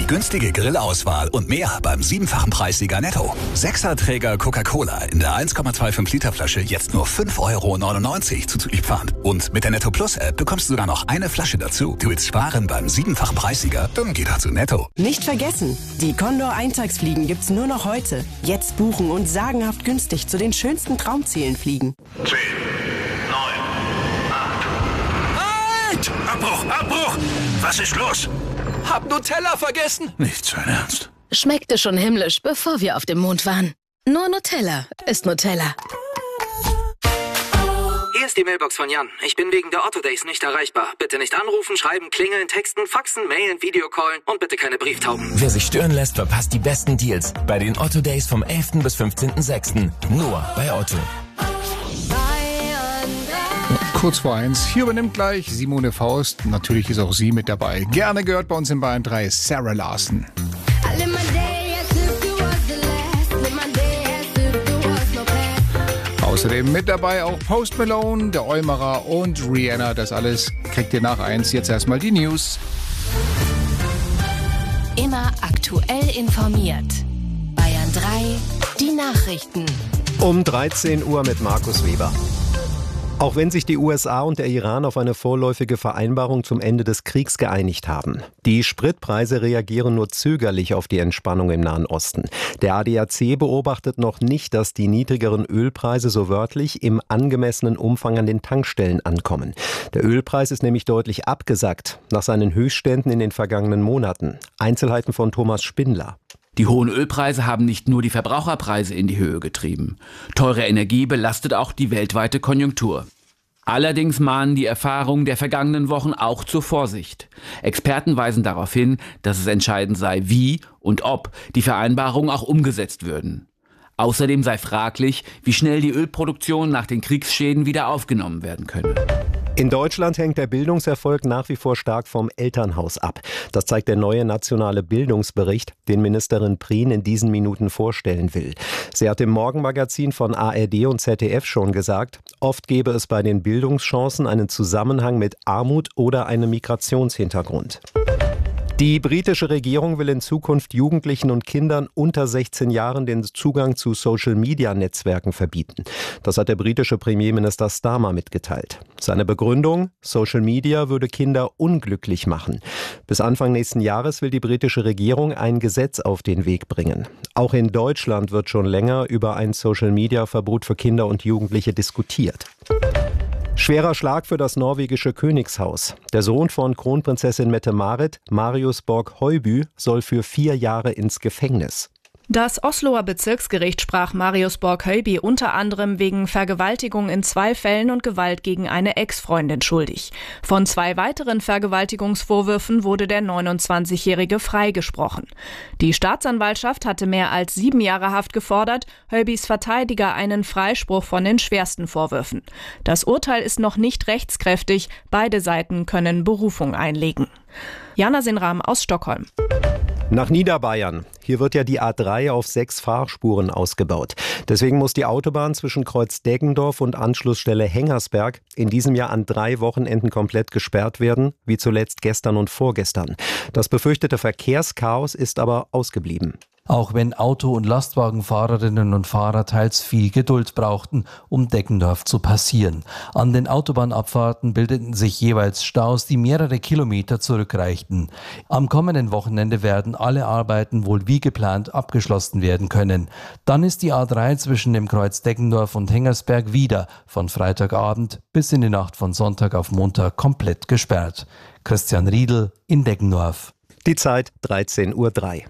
Die günstige Grillauswahl und mehr beim 7-fachen Preissieger Netto. 6er-Träger Coca-Cola in der 1,25 Liter Flasche jetzt nur 5,99 € zuzüglich Pfand. Und mit der Netto Plus App bekommst du sogar noch eine Flasche dazu. Du willst sparen beim 7-fachen Preissieger? Dann geh doch zu Netto. Nicht vergessen, die Condor Eintagsfliegen gibt's nur noch heute. Jetzt buchen und sagenhaft günstig zu den schönsten Traumzielen fliegen. 10, 9, 8. Halt! Abbruch! Was ist los? Hab Nutella vergessen. Nicht sein Ernst. Schmeckte schon himmlisch, bevor wir auf dem Mond waren. Nur Nutella ist Nutella. Hier ist die Mailbox von Jan. Ich bin wegen der Otto Days nicht erreichbar. Bitte nicht anrufen, schreiben, klingeln, texten, faxen, mailen, Videocallen und bitte keine Brieftauben. Wer sich stören lässt, verpasst die besten Deals bei den Otto Days vom 11. bis 15.06. Nur bei Otto. Kurz vor 1. Hier übernimmt gleich Simone Faust. Natürlich ist auch sie mit dabei. Gerne gehört bei uns in Bayern 3 Sarah Larsen. Außerdem mit dabei auch Post Malone, der Eumerer und Rihanna. Das alles kriegt ihr nach 1. Jetzt erstmal die News. Immer aktuell informiert. Bayern 3, die Nachrichten. Um 13 Uhr mit Markus Weber. Auch wenn sich die USA und der Iran auf eine vorläufige Vereinbarung zum Ende des Kriegs geeinigt haben. Die Spritpreise reagieren nur zögerlich auf die Entspannung im Nahen Osten. Der ADAC beobachtet noch nicht, dass die niedrigeren Ölpreise so wörtlich im angemessenen Umfang an den Tankstellen ankommen. Der Ölpreis ist nämlich deutlich abgesackt nach seinen Höchstständen in den vergangenen Monaten. Einzelheiten von Thomas Spindler. Die hohen Ölpreise haben nicht nur die Verbraucherpreise in die Höhe getrieben. Teure Energie belastet auch die weltweite Konjunktur. Allerdings mahnen die Erfahrungen der vergangenen Wochen auch zur Vorsicht. Experten weisen darauf hin, dass es entscheidend sei, wie und ob die Vereinbarungen auch umgesetzt würden. Außerdem sei fraglich, wie schnell die Ölproduktion nach den Kriegsschäden wieder aufgenommen werden könne. In Deutschland hängt der Bildungserfolg nach wie vor stark vom Elternhaus ab. Das zeigt der neue nationale Bildungsbericht, den Ministerin Prien in diesen Minuten vorstellen will. Sie hat im Morgenmagazin von ARD und ZDF schon gesagt, oft gebe es bei den Bildungschancen einen Zusammenhang mit Armut oder einem Migrationshintergrund. Die britische Regierung will in Zukunft Jugendlichen und Kindern unter 16 Jahren den Zugang zu Social-Media-Netzwerken verbieten. Das hat der britische Premierminister Starmer mitgeteilt. Seine Begründung: Social Media würde Kinder unglücklich machen. Bis Anfang nächsten Jahres will die britische Regierung ein Gesetz auf den Weg bringen. Auch in Deutschland wird schon länger über ein Social-Media-Verbot für Kinder und Jugendliche diskutiert. Schwerer Schlag für das norwegische Königshaus. Der Sohn von Kronprinzessin Mette-Marit, Marius Borg-Høiby, soll für 4 Jahre ins Gefängnis. Das Osloer Bezirksgericht sprach Marius Borg-Høiby unter anderem wegen Vergewaltigung in 2 Fällen und Gewalt gegen eine Ex-Freundin schuldig. Von 2 weiteren Vergewaltigungsvorwürfen wurde der 29-Jährige freigesprochen. Die Staatsanwaltschaft hatte mehr als 7 Jahre Haft gefordert, Høibys Verteidiger einen Freispruch von den schwersten Vorwürfen. Das Urteil ist noch nicht rechtskräftig, beide Seiten können Berufung einlegen. Jana Sinram aus Stockholm. Nach Niederbayern. Hier wird ja die A3 auf 6 Fahrspuren ausgebaut. Deswegen muss die Autobahn zwischen Kreuz Deggendorf und Anschlussstelle Hengersberg in diesem Jahr an 3 Wochenenden komplett gesperrt werden, wie zuletzt gestern und vorgestern. Das befürchtete Verkehrschaos ist aber ausgeblieben. Auch wenn Auto- und Lastwagenfahrerinnen und Fahrer teils viel Geduld brauchten, um Deggendorf zu passieren. An den Autobahnabfahrten bildeten sich jeweils Staus, die mehrere Kilometer zurückreichten. Am kommenden Wochenende werden alle Arbeiten wohl wie geplant abgeschlossen werden können. Dann ist die A3 zwischen dem Kreuz Deggendorf und Hengersberg wieder von Freitagabend bis in die Nacht von Sonntag auf Montag komplett gesperrt. Christian Riedl in Deggendorf. Die Zeit 13:03 Uhr.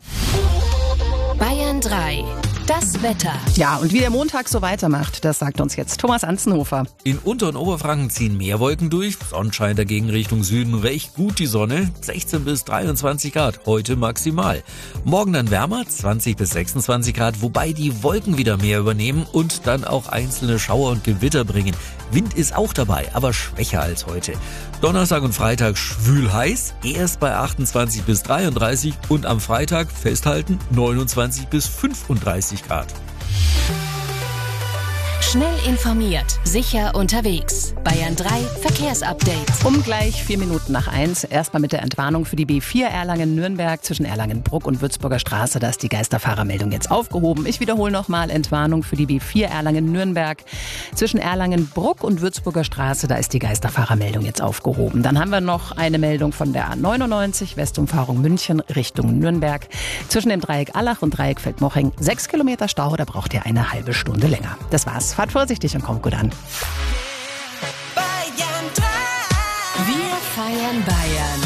Bayern 3. Das Wetter. Ja, und wie der Montag so weitermacht, das sagt uns jetzt Thomas Anzenhofer. In Unter- und Oberfranken ziehen mehr Wolken durch. Sonnenschein dagegen Richtung Süden recht gut die Sonne. 16 bis 23 Grad, heute maximal. Morgen dann wärmer, 20 bis 26 Grad, wobei die Wolken wieder mehr übernehmen und dann auch einzelne Schauer und Gewitter bringen. Wind ist auch dabei, aber schwächer als heute. Donnerstag und Freitag schwül heiß, erst bei 28 bis 33 und am Freitag festhalten 29 bis 35 Grad. Schnell informiert, sicher unterwegs. Bayern 3 Verkehrsupdate. Um gleich 4 Minuten nach 1. Erstmal mit der Entwarnung für die B4 Erlangen-Nürnberg zwischen Erlangen-Bruck und Würzburger Straße. Da ist die Geisterfahrermeldung jetzt aufgehoben. Ich wiederhole nochmal: Entwarnung für die B4 Erlangen-Nürnberg zwischen Erlangen-Bruck und Würzburger Straße. Da ist die Geisterfahrermeldung jetzt aufgehoben. Dann haben wir noch eine Meldung von der A99 Westumfahrung München Richtung Nürnberg. Zwischen dem Dreieck Allach und Dreieck Feldmoching 6 Kilometer Stau. Da braucht ihr eine halbe Stunde länger. Das war's. Fahrt vorsichtig und kommt gut an. Wir feiern Bayern.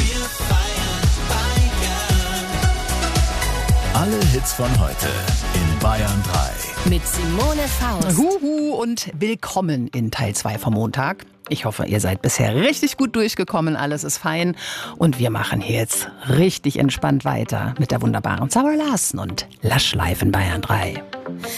Alle Hits von heute in Bayern 3. Mit Simone Faust. Huhu und willkommen in Teil 2 vom Montag. Ich hoffe, ihr seid bisher richtig gut durchgekommen, alles ist fein. Und wir machen hier jetzt richtig entspannt weiter mit der wunderbaren Sarah Larsen und Lush Live in Bayern 3.